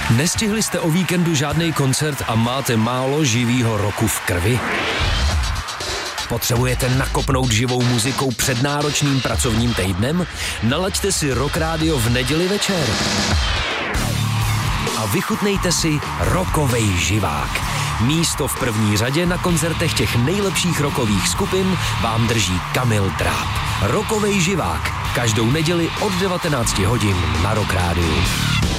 Nestihli jste o víkendu žádný koncert a máte málo živýho roku v krvi? Potřebujete nakopnout živou muzikou před náročným pracovním týdnem? Nalaďte si Rock Radio v neděli večer. A vychutnejte si rockovej živák. Místo v první řadě na koncertech těch nejlepších rockových skupin vám drží Kamil Dráb. Rockovej živák. Každou neděli od 19 hodin na Rock Radio.